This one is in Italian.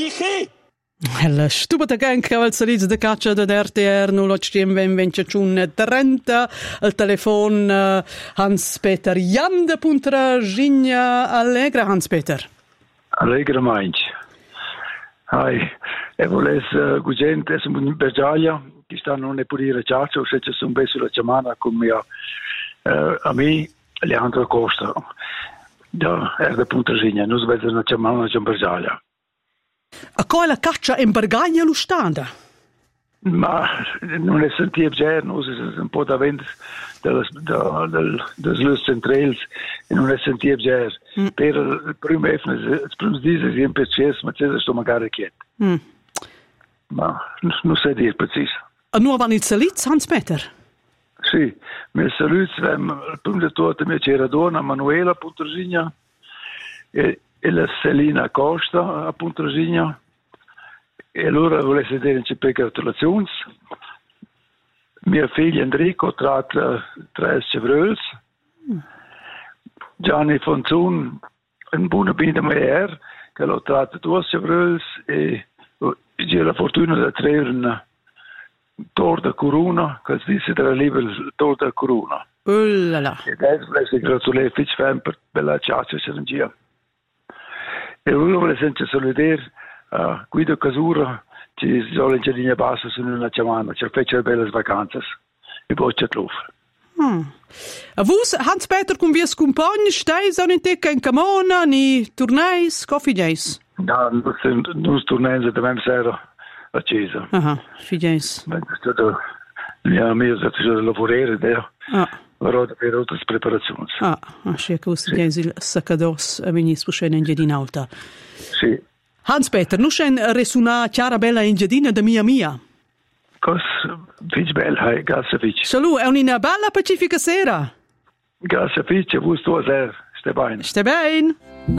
Riche! La stupida gang al servizio di caccia da RTR 0825 il telefono Hans-Peter Jan de Puntra Gigna Allegra Hans-Peter. Allegra Mainz. Hai, e volesse gente in Bergaglia che stanno neppure a caccia o se ci sono messo la chiamata con mia amico Leandro Costa da de Puntra Gigna. Noi vedono una chiamata in Bergaglia. A coi la caccia in Bergaglia lo standa? Ma non è sentito già, noi siamo un po' da vento delle centrali e non è sentito già. Per il primo giorno è un piacere, ma c'è sto magari chiesto. Ma non sai dire preciso. A nuovo anno il saluto, Hans-Peter? Sì, mi saluto, il primo di tutto c'era donna Manuela Puntragigna e la Selina Costa a Puntragigna. E allora volesse dire per gratulazioni. Mia figlia Enrico tratta 3 Chevrols. Gianni Fonzun, un buon bene maier, che lo tratta 2 Chevrols e c'è la fortuna di trarre un Tor da Corona, che si dice tra liberi il Tor da Corona. Ullala. E adesso volesse gratulare Fitch Fan per la ciaccia in giro. E allora volesse solo dire Guido Casura ci sono in Giardina Bassa sono una chiamata, ci fece belle vacanze e poi c'è l'uff. A vos, Hans-Peter, con vies compagni, stai sono in tecca in Camona, ni torneis, coffee No, non torneis da me sera a Cesa. Figeis. Ma è stato mia amica che faceva lavorare there. Però per altre preparazioni. Sì, che usted il saccados a venis puscene in Giardina Alta. Sì. Hans-Peter, non c'è resuna chiara bella in Giardina da mia? Cos fitch bella, grazie fitch. Salut, è una bella pacifica sera. Grazie fitch, vuoi tu a sera, stai bene. Stai bene.